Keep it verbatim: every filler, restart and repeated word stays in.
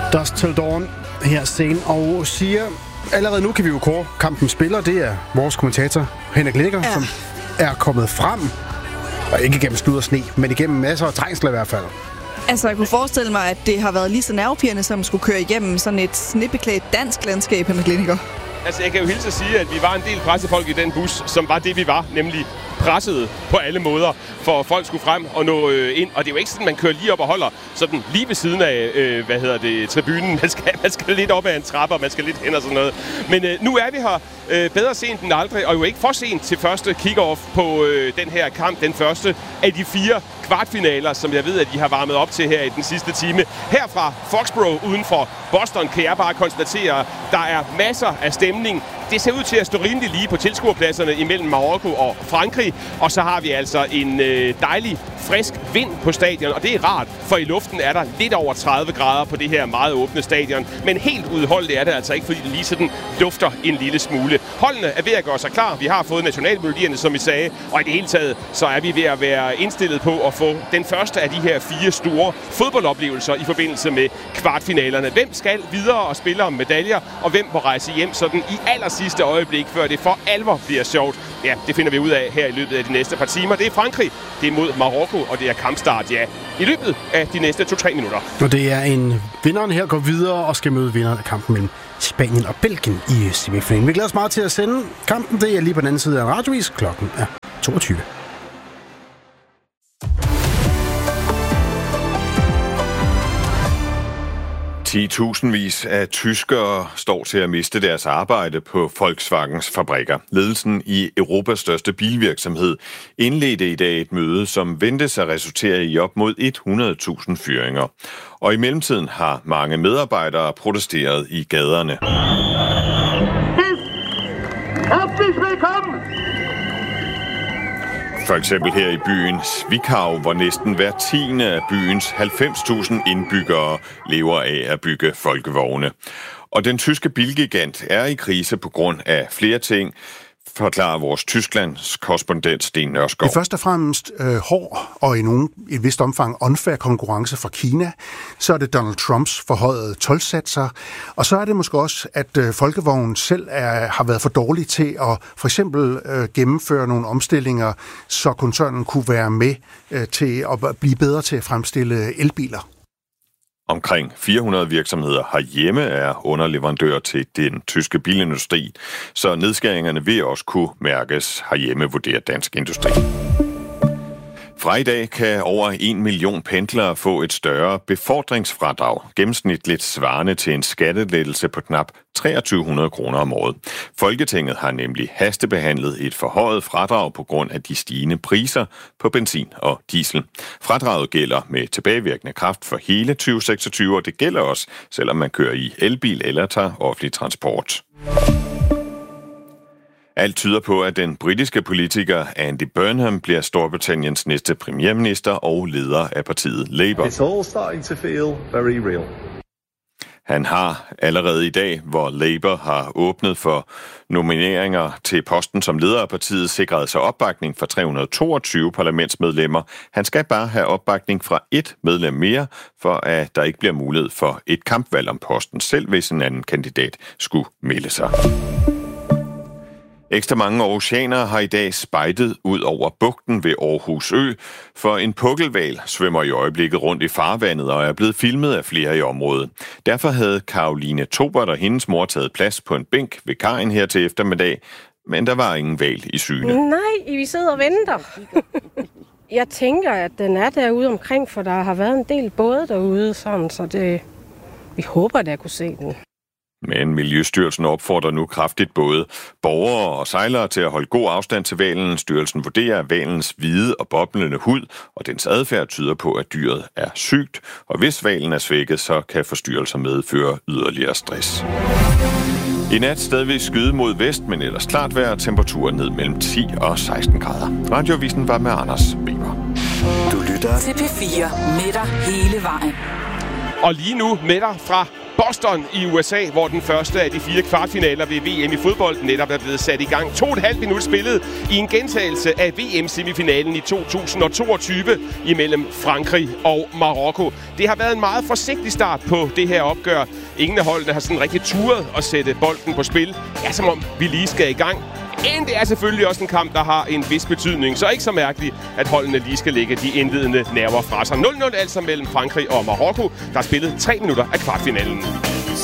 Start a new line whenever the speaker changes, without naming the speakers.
Dusk Till Dawn her sen og siger, allerede nu kan vi jo kåre kampens spiller. Det er vores kommentator Henrik Lineker, ja. som er kommet frem. Og ikke gennem slud og sne, men igennem masser af trængsler i hvert fald.
Altså, jeg kunne forestille mig, at det har været lige så nervepirrende, som skulle køre igennem sådan et snebeklædt dansk landskab, Henrik Lineker.
Altså, jeg kan jo hilse at sige, at vi var en del pressefolk i den bus, som var det, vi var, nemlig presset på alle måder, for folk skulle frem og nå øh, ind. Og det er jo ikke sådan, man kører lige op og holder sådan lige ved siden af, øh, hvad hedder det, tribunen. Man skal, man skal lidt op ad en trappe, og man skal lidt hen og sådan noget. Men øh, nu er vi her øh, bedre sent end aldrig, og jo ikke for sent til første kick-off på øh, den her kamp. Den første af de fire kvartfinaler, som jeg ved, at I har varmet op til her i den sidste time. Her fra Foxborough uden for Boston kan jeg bare konstatere, der er masser af stemning. Det ser ud til at stå rimelig lige på tilskuerpladserne imellem Marokko og Frankrig. Og så har vi altså en øh, dejlig, frisk vind på stadion, og det er rart, for i luften er der lidt over tredive grader på det her meget åbne stadion. Men helt udholdeligt er det altså ikke, fordi det lige sådan dufter en lille smule. Holdene er ved at gøre sig klar. Vi har fået nationalmelodierne, som vi sagde, og i det hele taget, så er vi ved at være indstillet på at få den første af de her fire store fodboldoplevelser i forbindelse med kvartfinalerne. Hvem skal videre og spille om medaljer, og hvem må rejse hjem sådan i aller sidste øjeblik, før det for alvor bliver sjovt? Ja, det finder vi ud af her i løbet af de næste par timer. Det er Frankrig, det er mod Marokko, og det er kampstart, ja, i løbet af de næste to-tre minutter.
Og det er en vinderen her går videre og skal møde vinderen af kampen mellem Spanien og Belgien i semifinalen. Vi glæder os meget til at sende kampen. Det er lige på den anden side af radiovis. Klokken er toogtyve.
ti-tusindvis af tyskere står til at miste deres arbejde på Volkswagens fabrikker. Ledelsen i Europas største bilvirksomhed indledte i dag et møde, som ventes at resultere i op mod hundrede tusind fyringer. Og i mellemtiden har mange medarbejdere protesteret i gaderne.
Herzlich velkommen!
For eksempel her i byen Zwickau, hvor næsten hver tiende af byens halvfems tusind indbyggere lever af at bygge folkevogne. Og den tyske bilgigant er i krise på grund af flere ting, forklarer vores Tysklands korrespondent Sten Nørskov.
Det er først og fremmest øh, hård og i nogen, i et vist omfang unfair konkurrence fra Kina. Så er det Donald Trumps forhøjede toldsatser. Og så er det måske også, at øh, Folkevognen selv er, har været for dårlig til at for eksempel øh, gennemføre nogle omstillinger, så koncernen kunne være med øh, til at blive bedre til at fremstille elbiler.
Omkring fire hundrede virksomheder herhjemme er underleverandører til den tyske bilindustri, så nedskæringerne vil også kunne mærkes herhjemme, vurderer Dansk Industri. Fra i dag kan over en million pendlere få et større befordringsfradrag, gennemsnitligt svarende til en skattelettelse på knap treogtyve hundrede kroner om året. Folketinget har nemlig hastebehandlet et forhøjet fradrag på grund af de stigende priser på benzin og diesel. Fradraget gælder med tilbagevirkende kraft for hele tyve seksogtyve, og det gælder også, selvom man kører i elbil eller tager offentlig transport. Alt tyder på, at den britiske politiker Andy Burnham bliver Storbritanniens næste premierminister og leder af partiet Labour.
It's all starting to feel very real.
Han har allerede i dag, hvor Labour har åbnet for nomineringer til posten som leder af partiet, sikret sig opbakning fra tre hundrede og toogtyve parlamentsmedlemmer. Han skal bare have opbakning fra et medlem mere, for at der ikke bliver mulighed for et kampvalg om posten, selv hvis en anden kandidat skulle melde sig. Ekstra mange aarhusianere har i dag spejdet ud over bugten ved Aarhus Ø, for en pukkelhval svømmer i øjeblikket rundt i farvandet og er blevet filmet af flere i området. Derfor havde Caroline Tobert og hendes mor taget plads på en bænk ved kajen her til eftermiddag, men der var ingen hval i syne.
Nej, vi sidder og venter. Jeg tænker, at den er derude omkring, for der har været en del både derude, sådan, så det, vi håber, at jeg kunne se den.
Men Miljøstyrelsen opfordrer nu kraftigt både borgere og sejlere til at holde god afstand til hvalen. Styrelsen vurderer, at hvalens hvide og boblende hud og dens adfærd tyder på, at dyret er sygt. Og hvis hvalen er svækket, så kan forstyrrelser medføre yderligere stress. I nat stadigvæk skyde mod vest, men ellers klart vejr, temperaturen ned mellem ti og seksten grader. Radioavisen var med Anders Weber.
Du lytter til P fire med dig hele vejen.
Og lige nu med dig fra Boston i U S A, hvor den første af de fire kvartfinaler ved V M i fodbold netop er blevet sat i gang. To og et halvt minut spillet i en gentagelse af V M-semifinalen i to tusind og toogtyve imellem Frankrig og Marokko. Det har været en meget forsigtig start på det her opgør. Ingen af holdene har sådan rigtig turet at sætte bolden på spil. Ja, som om vi lige skal i gang. Men det er selvfølgelig også en kamp, der har en vis betydning, så ikke så mærkeligt, at holdene lige skal lægge de indledende nerver fra sig. nul nul altså mellem Frankrig og Marokko, der har spillet tre minutter af kvartfinalen.